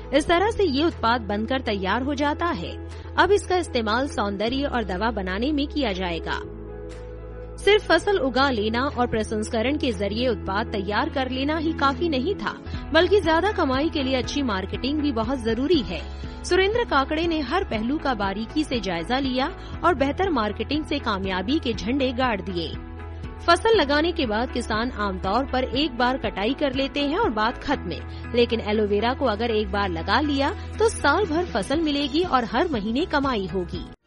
इस तरह से ये उत्पाद बनकर तैयार हो जाता है। अब इसका इस्तेमाल सौंदर्य और दवा बनाने में किया जाएगा। सिर्फ फसल उगा लेना और प्रसंस्करण के जरिए उत्पाद तैयार कर लेना ही काफी नहीं था, बल्कि ज्यादा कमाई के लिए अच्छी मार्केटिंग भी बहुत जरूरी है। सुरेंद्र काकड़े ने हर पहलू का बारीकी से जायजा लिया और बेहतर मार्केटिंग से कामयाबी के झंडे गाड़ दिए। फसल लगाने के बाद किसान आमतौर पर एक बार कटाई कर लेते हैं और बात खत्म, लेकिन एलोवेरा को अगर एक बार लगा लिया तो साल भर फसल मिलेगी और हर महीने कमाई होगी।